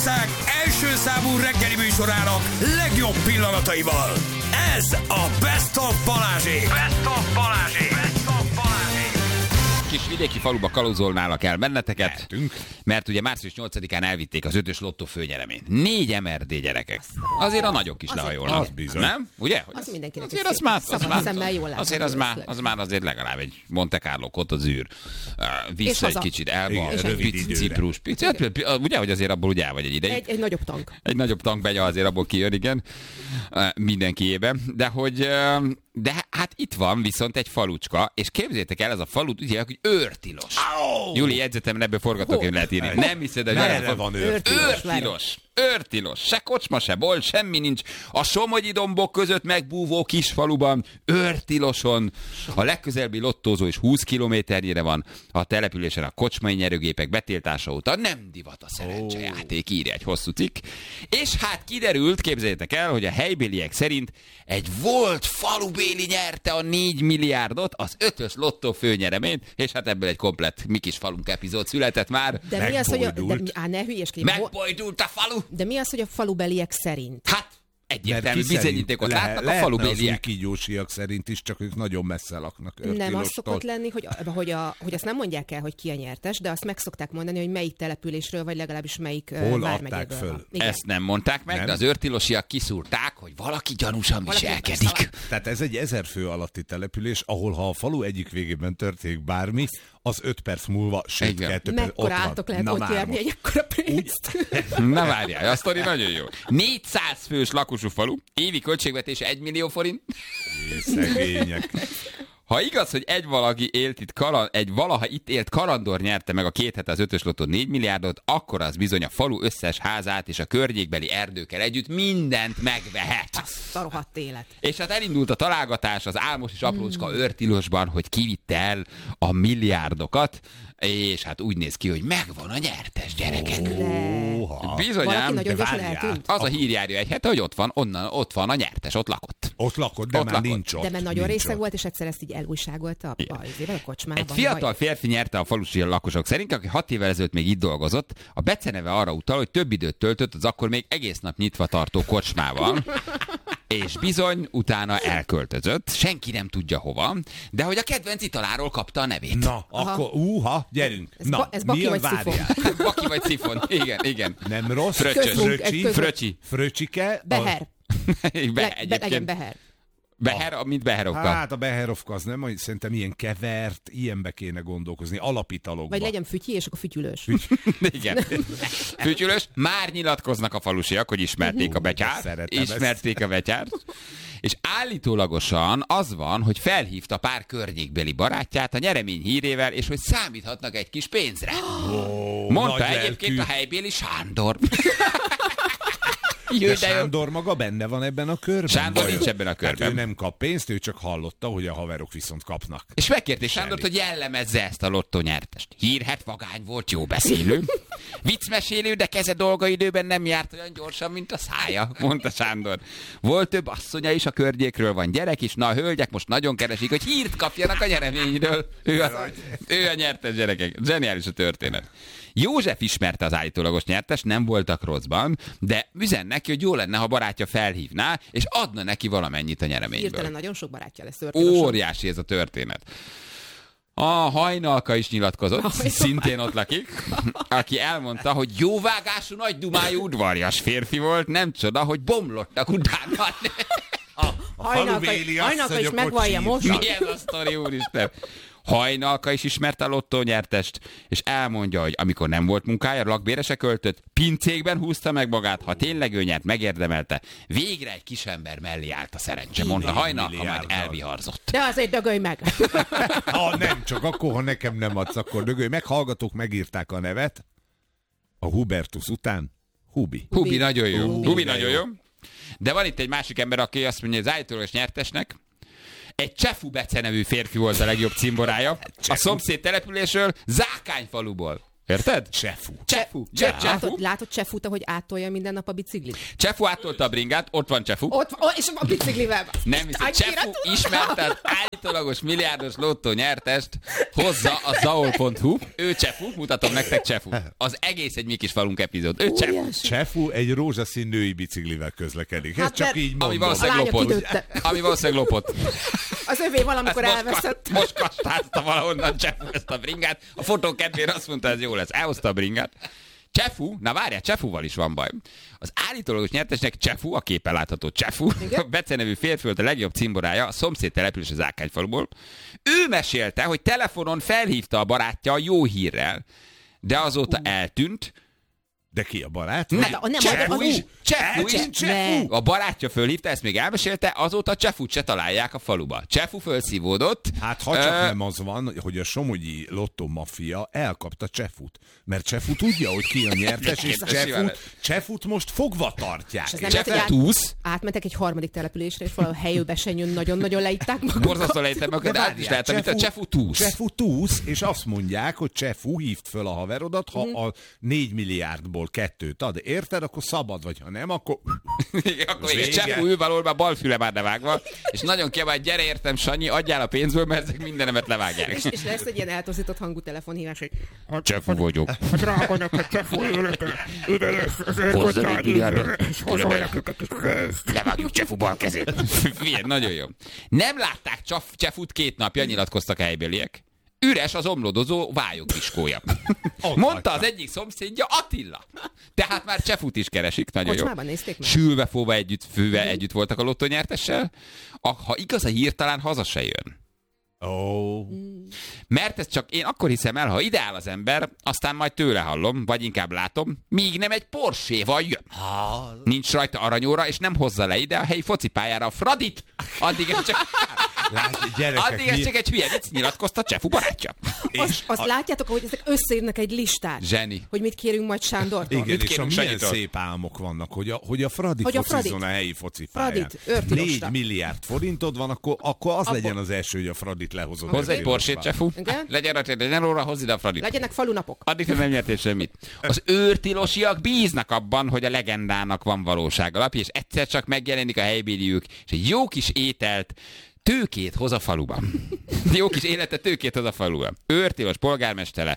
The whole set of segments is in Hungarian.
ország első számú reggeli műsorának legjobb pillanataival. Ez a Best of Balázsék. Best of Balázsék. Best of Balázsék. Kis vidéki faluba kalózolnálak el benneteket, mert ugye március 8-án elvitték az 5-ös lottó főnyereményt. 4 MRD gyerekek. Azért a nagyok is lehajolnak. Az bizony. Nem? Ugye? Az mindenkinek azért az már, azért az már azért legalább egy Monte Carlo Côte d'Azur. Vissza egy kicsit elva, Ciprus. Ugye, hogy azért abból ugye vagy egy ideig. Egy nagyobb tank. Egy nagyobb tankbegya azért abból kijön, igen. Mindenkiében. De hát itt van viszont egy falucska, és képzeljétek el, ez a falut ugye, hogy őrtilos. Júli, jegyzetemben ebből forgatókönyv lehet írni. Nem hiszed, hogy merre van őrtilos. Se kocsma, se bolt, semmi nincs. A Somogyi dombok között megbúvó kisfaluban, őrtiloson. A legközelebbi lottózó is 20 kilométernyire van. A településen a kocsmai nyerőgépek betiltása óta nem divat a szerencsejáték, írja egy hosszú cikk. És hát kiderült, képzeljétek el, hogy a helybéliek szerint egy volt falubéli nyerte a 4 milliárdot, az 5-ös lottó főnyereményt, és hát ebből egy komplett Mi kis falunk epizód született már. De mi az, hogy ne hülyeskedj. Megbojdult a falu! De mi az, hogy a falubeliek szerint? Hát, egyértelmű bizonyítékot látnak a falubéliek. Lehetne az kígyósiak szerint is, csak ők nagyon messze laknak. Nem az szokott lenni, hogy azt nem mondják el, hogy ki a nyertes, de azt meg szokták mondani, hogy melyik településről, vagy legalábbis melyik vármegyéből föl. Ezt nem mondták meg, nem? De az őrtilosiak kiszúrták, hogy valaki gyanúsan viselkedik. Tehát ez egy 1000 fő alatti település, ahol ha a falu egyik végében történik bármi, az 5 perc múlva, sőt 2 perc ott van. Mekkora lehet ott járni egy akkora pénzt? Na várjál, a sztori nagyon jó. 400 fős lakosú falu, évi költségvetése 1 millió forint. Szegények. Ha igaz, hogy egy valaha itt élt kalandor nyerte meg a 2 hete az 5-ös lottó 4 milliárdot, akkor az bizony a falu összes házát és a környékbeli erdőkkel együtt mindent megvehet. Azt a rohadt élet. És hát elindult a találgatás az álmos és aprócska őrtilosban, hogy kivitte el a milliárdokat, és hát úgy néz ki, hogy megvan a nyertes, gyerekek. Bizonyám, az a hír járja egy hete, hogy ott van a nyertes, ott lakott. Ott lakott, de már nincs ott. De mert nagyon részeg volt, és egyszer ezt így elújságolta a kocsmában. Egy fiatal férfi nyerte a falusi lakosok szerint, aki 6 évvel ezelőtt még itt dolgozott. A beceneve arra utal, hogy több időt töltött az akkor még egész nap nyitva tartó kocsmával. És bizony, utána elköltözött, senki nem tudja hova, de hogy a kedvenc italáról kapta a nevét. Na, akkor, gyerünk. Ez Baki vagy Szifon. Baki vagy Szifon, igen. Nem rossz. Fröcsike. Beher. Legyen Beher. Beher, mint Beherovka. Hát a Beherovka az nem, hogy szerintem ilyen kevert, ilyenbe kéne gondolkozni, alapitalokba. Vagy legyen fütyi, és akkor fütyülős. Igen. Fütyülős. Már nyilatkoznak a falusiak, hogy ismerték a betyárt. És állítólagosan az van, hogy felhívta pár környékbeli barátját a nyeremény hírével, és hogy számíthatnak egy kis pénzre. Mondta egyébként a helybéli Sándor. De Sándor maga benne van ebben a körben? Sándor nincs ebben a körben. Hát ő nem kap pénzt, ő csak hallotta, hogy a haverok viszont kapnak. És megkérték Sándort, hogy jellemezze ezt a lottonyertest. Hírhet, vagány volt, jó beszélő. Viccmesélő, de keze dolgaidőben nem járt olyan gyorsan, mint a szája, mondta Sándor. Volt több asszonya is a környékről, van gyerek is, na a hölgyek most nagyon keresik, hogy hírt kapjanak a nyereményről. Ő a nyertes, gyerekek. Zseniális a történet. József ismerte az állítólagos nyertest, nem voltak rosszban, de üzen neki, hogy jó lenne, ha barátja felhívná, és adna neki valamennyit a nyereményből. Hirtelen nagyon sok barátja lesz őrtilosan. Óriási ez a történet. A Hajnalka is nyilatkozott, szintén ott lakik, aki elmondta, hogy jóvágású, nagy dumájú udvarjas férfi volt, nem csoda, hogy bomlottak utána. Hajnalka is megvallja most. Mi ez a sztori, úristen? Hajnalka is ismerte a lottónyertest, és elmondja, hogy amikor nem volt munkája, lakbérese költött, pincékben húzta meg magát, ha tényleg ő nyert, megérdemelte. Végre egy kisember mellé állt a szerencse, mondta Hajnalka, majd elviharzott. De azért dögölj meg! Nem, csak akkor, ha nekem nem adsz, akkor dögölj meg. Hallgatók megírták a nevet, a Hubertus után Hubi. Hubi nagyon jó. Hubi nagyon jó. De van itt egy másik ember, aki azt mondja, hogy az állítólagos nyertesnek egy Csefu Bece nevű férfi volt a legjobb cimborája. A szomszéd településről, Zákányfaluból. Érted? Csefu. Látod Csefut, ahogy áttolja minden nap a biciklit? Csefu áttolta a bringát, ott van Csefu. És a biciklivel. Nem hiszem, Csefu ismerte az állítólagos milliárdos lottó nyertest, hozza a zaol.hu. Ő Csefu, mutatom nektek Csefu. Az egész egy mi kis falunk epizód. Ő Csefu. Csefu egy rózsaszín női biciklivel közlekedik. Ez csak így Ami mondom. valószínűleg lopott. Az övé valamikor elveszett. Most kastázta valahonnan Csefu ezt a bringát. A fotó kedvére azt mondta, ez jó lesz. Elhozta a bringát. Csefu, na várjál, Csefuval is van baj. Az állítólagos nyertesnek Csefu, a képen látható Csefu, a Bece nevű férfi volt a legjobb cimborája, a szomszéd település az Ákányfaluból. Ő mesélte, hogy telefonon felhívta a barátja a jó hírrel, de azóta eltűnt. De ki a barát? Csefu is. A barátja fölhívta, ezt még elmesélte, azóta Csefut se találják a faluba. Csefu fölszívódott. Hát ha csak nem az van, hogy a somogyi lottó maffia elkapta Csefut. Mert Csefu tudja, hogy ki a nyertes, és Csefut most fogva tartják. Átmentek egy harmadik településre, és valahol helyőbesenyőn nagyon-nagyon leitták magukat. Borzasztó leitták magukat, de át is lehet, amit a Csefu túsz. Csefu túsz, és azt mondják, hogy Csefu hívd föl a haverodat, ha a 4 milliárdból 2 ad, érted? Akkor szabad vagy, ha nem, akkor... Akkor még Csefu ül valahol, bal füle már levágva, és nagyon kiabál, gyere értem, Sanyi, adjál a pénzből, mert ezek mindenemet levágják. És lesz egy ilyen eltorzított hangú telefonhívás, hogy... Csefu vagyok. Drága neked, Csefu, ide lesz az érkottád, és hozol neked a pénzt. Levágjuk Csefu bal kezét. Figyelj, nagyon jó. Nem látták Csefut 2 napja, nyilatkoztak a helybéliek. Üres az omlódozó vályogviskója. Mondta az egyik szomszédja, Attila. Tehát már Csefut is keresik, nagyon jó. Nézték meg. Sülve, fóva együtt voltak a lottonyertessel. Ha igaz a hír, talán haza se jön. Mert ez csak én akkor hiszem el, ha ideál az ember, aztán majd tőle hallom, vagy inkább látom, míg nem egy Porsche-val jön. Nincs rajta aranyóra, és nem hozza le ide a helyi focipályára a Fradit. Addig ez csak egy hülye vicc, nyilatkozta Csefu barátja. Azt látjátok, hogy ezek összeírnak egy listát? Zseni. Hogy mit kérünk majd Sándortól? Igen, és milyen szép álmok vannak, hogy a Fradi focizzon a helyi focipályán. 4 milliárd forintod van, akkor az legyen az első, hogy a Fradit lehozod. Hozz egy Porsét, Csefu. Legyen rajta egy Renault-ra, hozz ide a Fradit. Legyenek falunapok. Addig nem nyertél semmit. Az őrtilosiak bíznak abban, hogy a legendának van valóság alapja, és egyszer csak megjelenik a helybéliük, és egy jó kis ételt, tőkét hoz a faluban. Jó kis életet, tőkét hoz a faluban. Őrtilos polgármestere,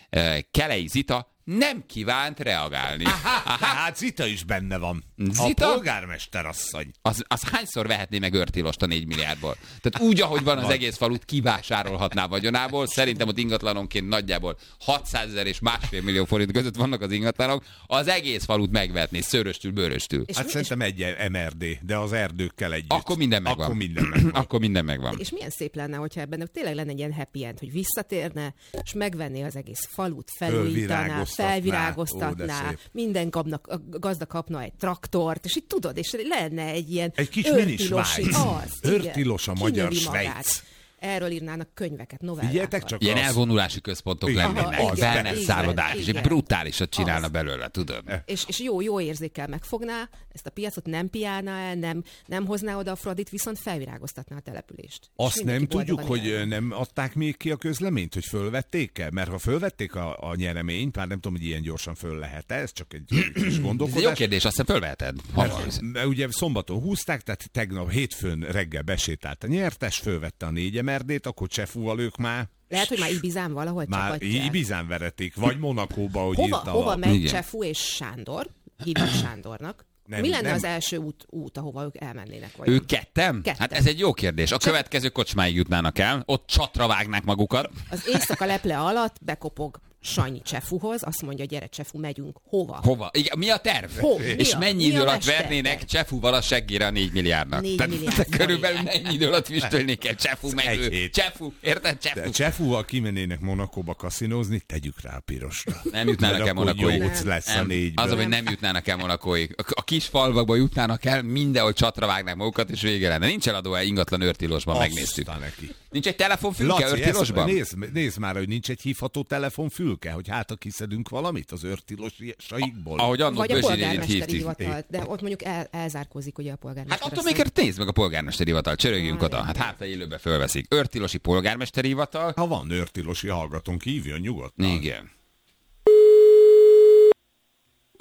Kelei Zita nem kívánt reagálni. Hát Zita is benne van. Zita? A polgármester asszony. Az hányszor vehetné meg őrtilost a 4 milliárdból? Tehát úgy, ahogy van az egész falut, kivásárolhatná vagyonából. Szerintem ott ingatlanonként nagyjából 600 000 és 1,5 millió forint között vannak az ingatlanok. Az egész falut megvetné, szöröstül, bőröstül. Hát szerintem egy MRD, de az erdőkkel együtt. Akkor minden megvan. Akkor minden megvan. És milyen szép lenne, hogyha ebben tényleg lenne egy ilyen happy end, hogy visszatérne, és megvenné az egész falut, felújítaná, felvirágoztatná, minden gazda kapna egy traktort, és így tudod, és lenne egy ilyen egy kis mini Svájc. Őrtilos a magyar Svájc. Erről írnának könyveket, novellákat. Figyeljetek csak ilyen elvonulási központok lennének, wellness szállodák, és egy brutálisat csinálna belőle, tudod. És jó érzékkel megfogná ezt a piacot, nem piálná el, nem hozná oda a Fradit, viszont felvirágoztatná a települést. Azt nem tudjuk, hogy nem adták még ki a közleményt, hogy fölvették-e? Mert ha fölvették a nyereményt, már nem tudom, hogy ilyen gyorsan föl lehet-e, ez csak egy kis gondolkodás. Ez jó kérdés, azt hiszem fölveheted. Ugye szombaton húzták, tehát tegnap hétfőn reggel besétált a nyertes, fölvette a 4 MRD-t, akkor Csefúval ők már... Lehet, hogy már Ibizán valahol már Ibizán veretik, vagy Monakóba, hogy írta. Hova megy Csefu és Sándor? Hívjuk Sándornak. Mi lenne az első út, ahova ők elmennének? Vagy ők ketten? Hát ez egy jó kérdés. A következő kocsmáig jutnának el, ott csatra vágnák magukat. Az éjszaka leple alatt bekopog Sanyi Csefuhoz, azt mondja, gyere Csefu, megyünk. Hova? Igen, mi a terv? És mennyi idő alatt vernének Csefuval a seggére a 4 milliárdnak? 4 milliárd körülbelül ennyi idő alatt füstölni kell. Csefu meg Csefu, érted? Csefu. Csefuval kimennének Monakóba kaszinózni, tegyük rá a pirosra. Nem jutnának el Monakóig. Lesz a 4-ből. Az, hogy nem jutnának el Monakóig. A kis falvakba jutnának el, mindenhol csatra vágnák magukat, és vége lenne. Nincs eladó ingatlan őrtilosban, megnéztük. Nincs egy telefonfülke őrtilosban? Nézd már, hogy nincs egy hívható telefonfülke, hogy hát kiszedünk valamit az őrtilosaikból. Ahogy annak vagy a polgármesteri hivatal, de ott mondjuk elzárkózik ugye a polgármester. Hát attól még nézd meg a polgármesteri hivatal, csörögjünk oda. Hát ha élőbe fölveszik. Őrtilosi polgármesteri hivatal. Ha van őrtilosi hallgatónk, hívjon nyugodtan. Igen.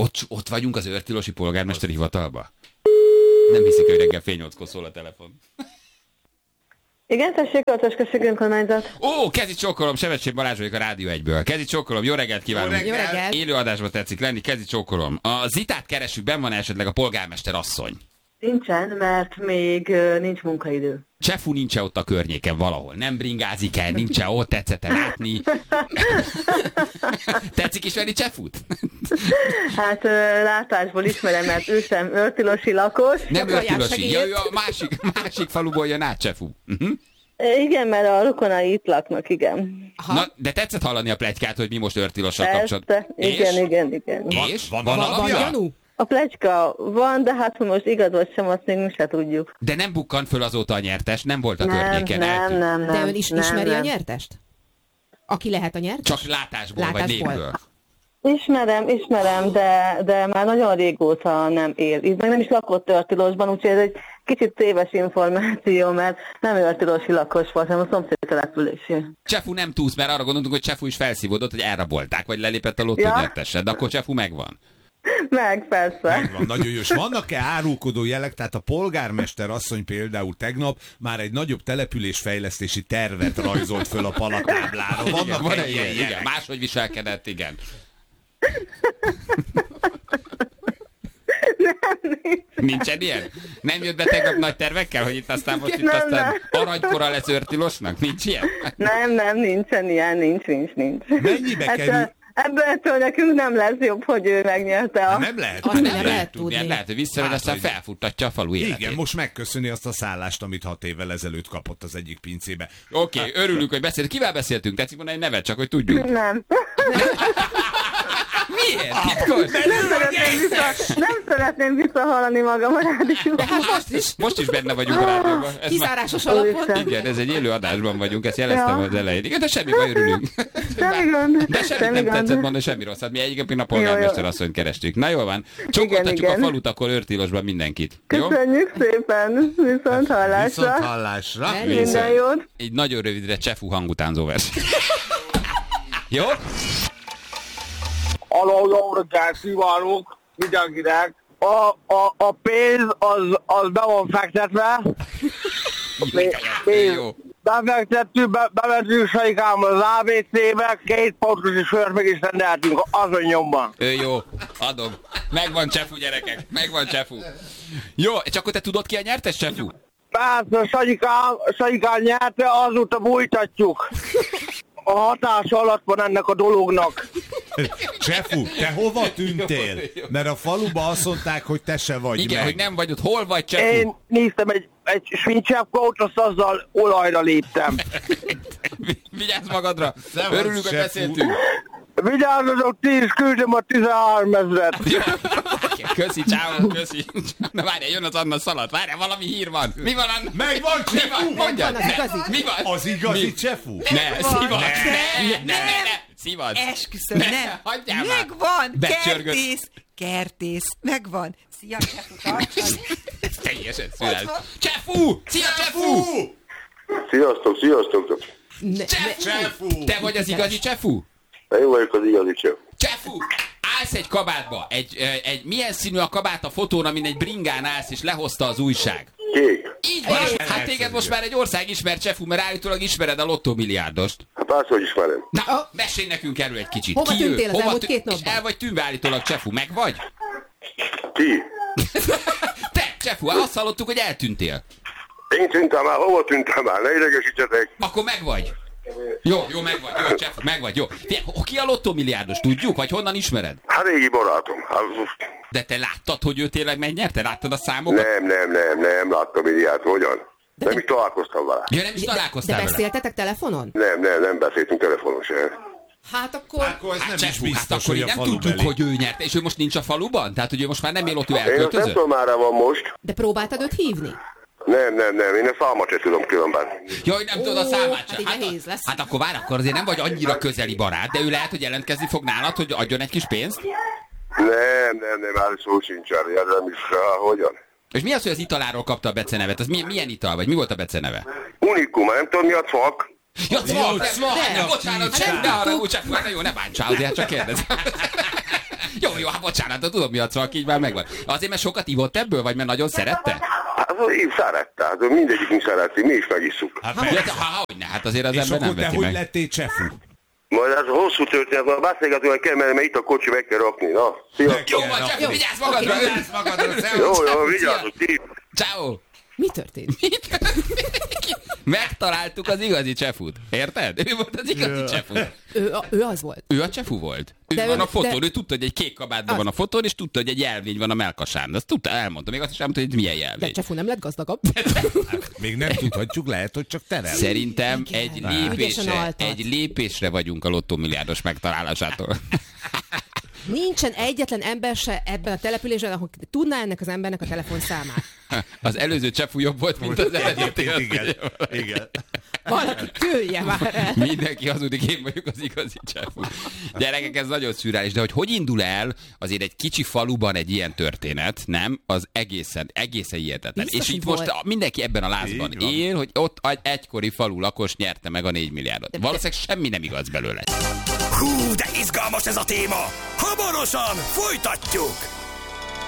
Ott vagyunk az Őrtilosi polgármesteri hivatalba? Nem hiszik, hogy reggel fél 8-kor szól a telefon. Igen, tessék, Öltös önkormányzat. Ó, Kezi csókolom, Sebestyén Balázs vagyok a Rádió 1-ből. Kezi csókolom, jó reggelt kívánunk. Jó reggelt. Élő adásban tetszik lenni, Kezi csókolom. A Zitát keressük, benn van esetleg a polgármester asszony? Nincsen, mert még nincs munkaidő. Csefu nincs ott a környéken valahol, nem bringázik el, nincs ott, tetszett látni. Tetszik ismerni Csefut? Hát látásból ismerem, mert ő sem őrtilosi lakos. Nem őrtilosi, ő a másik faluból jön át Csefu. Igen, mert a rokonai itt laknak, igen. Na, de tetszett hallani a pletykát, hogy mi most őrtilossal kapcsolatban. Igen. És? Van gyanú? A pletyka van, de hát most igaz vagy sem, azt még mi se tudjuk. De nem bukkant föl azóta a nyertes, nem volt a környéken. Nem. De ön is ismeri a nyertest? Aki lehet a nyertes? Csak látásból. Vagy névből. Ismerem, de már nagyon régóta nem él. Itt meg nem is lakott Őrtilosban, úgyhogy ez egy kicsit téves információ, mert nem őrtilosi lakos volt, hanem a szomszéd településű. Csefu nem túsz, mert arra gondoltunk, hogy Csefu is felszívódott, hogy elrabolták, vagy lelépett a lottó nyertesre, de akkor Csefu megvan. Meg, persze. Megvan, nagyon jó. És vannak-e árulkodó jelek? Tehát a polgármester asszony például tegnap már egy nagyobb településfejlesztési tervet rajzolt föl a palatáblára. Vannak ilyen jelek? Igen, máshogy viselkedett, igen. Nincsen ilyen? Nem jött be tegnap nagy tervekkel, hogy itt aztán most itt aztán aranykora lesz Őrtilosnak? Nincs ilyen? Nem, nincsen ilyen, nincs. Mennyibe kerül? Ebből nekünk nem lesz jobb, hogy ő megnyerte a... Nem lehet. Azt nem lehet tudni. Lehet, hogy visszavel, aztán felfuttatja a falu életét. Igen, most megköszöni azt a szállást, amit 6 évvel ezelőtt kapott az egyik pincébe. Oké, örülünk, hogy beszélt. Kivel beszéltünk? Tetszik mondani egy nevet, csak hogy tudjuk. Nem. Miért? Titkos? Nem szeretném visszahallani magam a rádióban. Hát most is benne vagyunk a rádióban. Kizárásos alapon. Igen, ez egy élő adásban vagyunk, ezt jeleztem az elején. Igen, de semmi baj, örülünk. Semmi gond. De semmit nem tetszett mondani, semmi rosszat. Mi egyébként a polgármester asszonyt kerestük. Na jól van. Csókoltatjuk a falut, akkor Őrtilosban mindenkit. Jó? Köszönjük szépen. Viszont hallásra. Viszont hallásra. Minden jót. Egy nagyon rövidre Csefu hangutánzó vers. Jó? Jó reggelt kívánok mindenkinek. A pénz az be van fektetve. Jó. Befektettük, bementünk Saikám az ABC-be, 2 pontos sört meg is rendeltünk azon nyomban. Jó, adom. Megvan Csefu, gyerekek. Megvan Csefu. Jó, és akkor te tudod ki a nyertes, Csefu? Persze, Saikám nyerte, azóta bújtatjuk. A hatás alatt van ennek a dolognak. Csefu, te hova tűntél? Mert a faluba azt mondták, hogy te se vagy. Igen, meg. hogy nem vagy ott. Hol vagy, Csefu? Én néztem egy svincsepkót, azt azzal olajra léptem. Vigyázz magadra. Örülünk, hogy beszéltünk. Vigyázzatok, ti is küldöm a 13 000-et. Köszi, ciao, köszi. Na várjál, jön az Anna szalat. Várjál, valami hír van. Mi van, Anna? Megvan, Csefu! Mondjad. Megvan az igazi. Mi van? Az igazi Csefu? Ne, szivacs. Ne. Szivacs. Esküszöm, nem. Hagyjál már. Megvan, Becsörgött. kertész, megvan. Szia, Csefu, tartani. Ez teljesen szület. Csefu! Szia, Csefu! Sziasztok! Csefu! Te vagy az igazi Csefu? Én vagyok az igazi Csefu. Csefu! Állsz egy kabátba. Milyen színű a kabát a fotón, amin egy bringán állsz, és lehozta az újság? Kék. Így van, hát téged most már egy ország ismer, Csefu, mert állítólag ismered a lottómilliárdost. Hát persze, hogy ismerem. Na, mesélj nekünk erről egy kicsit. Hova Ki ő? tűntél az elmúlt 2 És napban? el vagy tűnve állítólag, Csefu, meg vagy? Ti? Te, Csefu, azt hallottuk, hogy eltűntél. Én tűntem el, hova tűntem el? Ne idegesítsetek. Akkor meg vagy. Jó, megvagy, jó, Csefu, megvagy, jó. Ki a lottómilliárdos, tudjuk, vagy honnan ismered? Hát régi barátom. De te láttad, hogy ő tényleg megnyerte? Láttad a számokat? Nem láttam ilyet, hogyan? Nem is találkoztam vele. Ja, nem is találkoztál De vele? beszéltetek telefonon? Nem beszéltünk telefonon sem. Hát akkor... Akkor ez nem is Csefu, biztos, akkor hogy így a nem falubeli. tudjuk, hogy ő nyerte, és ő most nincs a faluban? Tehát, hogy ő most már nem él ott, ő Én azt nem elköltözött? tudom, merre van most. De próbáltad őt hívni? Nem. Én a számot sem tudom különben. Jaj, nem tudod a számát hát sem. így nehéz lesz. Hát akkor várj, akkor azért nem vagy annyira közeli barát, de ő lehet, hogy jelentkezni fog nálad, hogy adjon egy kis pénzt? Nem, már szó sincs erre, nem is hogyan. És mi az, hogy az italáról kapta a becenevet? Az milyen ital, vagy mi volt a beceneve? Unikum, nem tudom mi a cvak. Ja, Cvak! Cvak, Bocsánat, hát sem, nem de arra tudtuk. úgy csak, jó, ne bántsál, azért csak kérdezem. Jó, hát bocsánat, de tudom, mi a csalk, így már megvan. Azért, mert sokat ivott ebből, vagy mert nagyon szerette? Hát én szerette, hát mindegyikünk szereti, mi is megisszuk. Hogyne, hát azért az ember nem veti meg. És akkor te hogy lettél csefú? Majd ez a hosszú történet, majd beszélgetünk kell, mert itt a kocsi meg kell rakni, na. Szia! Jó, van, Csefú, vigyázz magadra! Jó, vigyázzuk, ti! Ciao. Mi történt? Megtaláltuk az igazi Csefút. Érted? Ő volt az igazi Csefú. Ő az volt. Ő a Csefú volt. Ő van a fotón, ő tudta, hogy egy kék kabátban van a fotón, és tudta, hogy egy jelvény van a melkasán. Azt tudta, elmondta. Még azt is elmondta, hogy milyen jelvény. De Csefú nem lett gazdagabb. Még nem tudhatjuk, lehet, hogy csak terel. Szerintem egy lépésre vagyunk a lottómilliárdos megtalálásától. Nincsen egyetlen ember se ebben a településen, ahol tudná ennek az embernek a telefonszámát. Az előző Csefú jobb volt, mint az eredeti. Igen. Valaki tőlje már el. Mindenki hazudik, én vagyok az igazi Csefú. Gyerekek, ez nagyon szürreális, de hogy indul el azért egy kicsi faluban egy ilyen történet, nem? Az egészen hihetetlen. Biztos, és így volt. most mindenki ebben a lázban él, hogy ott egy egykori falu lakos nyerte meg a 4 milliárdot. Valószínűleg semmi nem igaz belőle. Hú, de izgalmas ez a téma! Hamarosan folytatjuk!